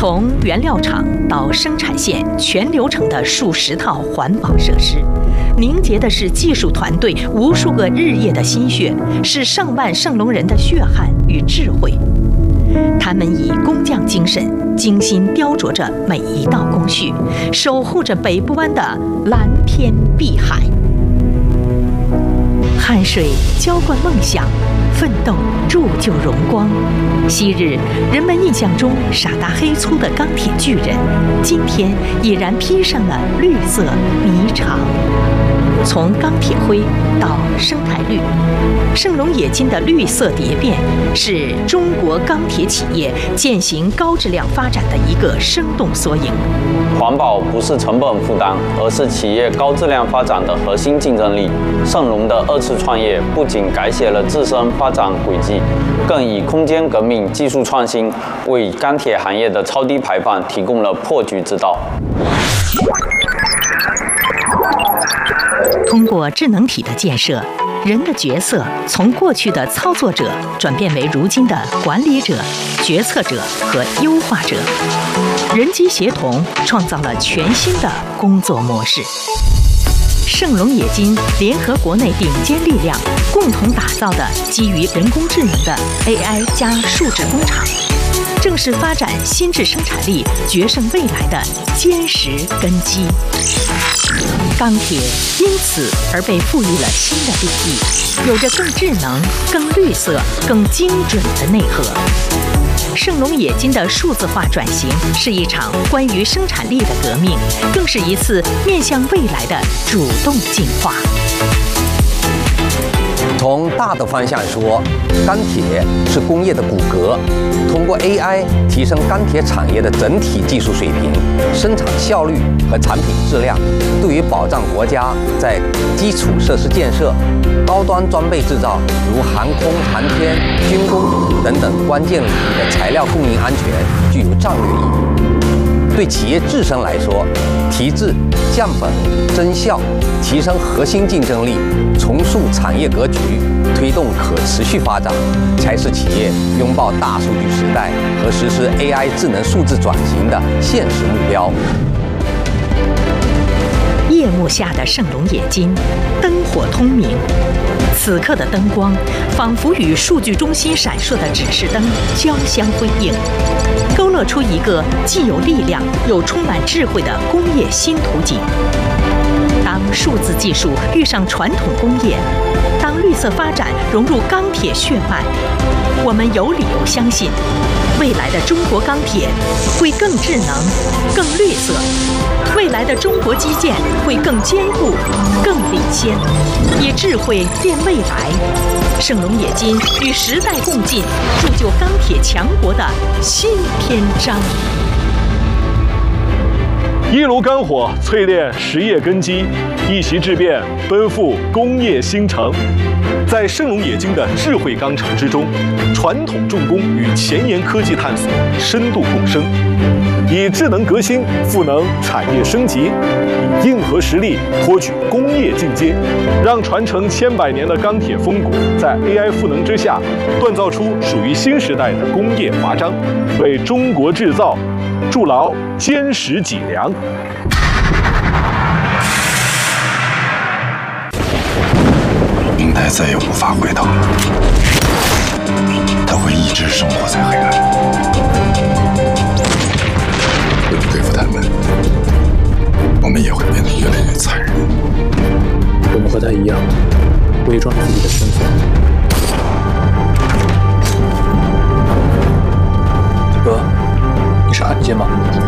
从原料厂到生产线全流程的数十套环保设施，凝结的是技术团队无数个日夜的心血，是上万圣龙人的血汗与智慧。他们以工匠精神，精心雕琢着每一道工序，守护着北部湾的蓝天碧海。汗水浇灌梦想，奋斗铸就荣光。昔日人们印象中傻大黑粗的钢铁巨人，今天已然披上了绿色霓裳。从钢铁灰到生态绿，圣龙冶金的绿色蝶变是中国钢铁企业践行高质量发展的一个生动缩影。 环保不是成本负担，而是企业高质量发展的核心竞争力。圣龙的2次创业不仅改写了自身发展轨迹，更以空间革命、技术创新为钢铁行业的超低排放提供了破局之道。 通过智能体的建设，人的角色从过去的操作者转变为如今的管理者、决策者和优化者。人机协同创造了全新的工作模式。圣龙冶金联合国内顶尖力量，共同打造的基于人工智能的 AI 加数字工厂，正是发展新质生产力、决胜未来的坚实根基。钢铁因此而被赋予了新的定义，有着更智能、更绿色、更精准的内核。圣龙冶金的数字化转型是一场关于生产力的革命，更是一次面向未来的主动进化。 从大的方向说，钢铁是工业的骨骼，通过 AI 提升钢铁产业的整体技术水平、生产效率和产品质量，对于保障国家在基础设施建设、高端装备制造，如航空、航天、军工等等关键领域的材料供应安全，具有战略意义。对企业自身来说，提质、降本、增效，提升核心竞争力，重塑产业格局，推动可持续发展，才是企业拥抱大数据时代和实施 AI 智能数字转型的现实目标。 夜幕下的圣龙冶金，灯火通明。此刻的灯光，仿佛与数据中心闪烁的指示灯交相辉映，勾勒出一个既有力量又充满智慧的工业新图景。当数字技术遇上传统工业，当绿色发展融入钢铁血脉，我们有理由相信，未来的中国钢铁会更智能、更绿色，未来的中国基建会更坚固、更领先，以智慧变未来。圣龙冶金与时代共进，铸就钢铁强国的新篇章。 一炉肝火淬炼实业根基，一席质变奔赴工业新城。在圣龙冶金的智慧钢城之中，传统重工与前沿科技探索深度共生，以智能革新赋能产业升级，以硬核实力托举工业进阶，让传承千百年的钢铁风骨在 AI 赋能之下，锻造出属于新时代的工业华章，为中国制造筑牢坚实脊梁。 明代再也无法回头，他会一直生活在黑暗。为了对付他们，我们也会变得越来越残忍。 我们和他一样，伪装自己的身份。哥，你是汉奸吗？